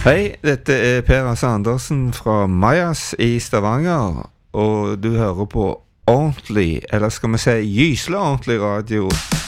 Hei, dette Per Hasse Andersen fra Majas i Stavanger, og du hører på ordentlig, eller skal vi si gyselig ordentlig radio.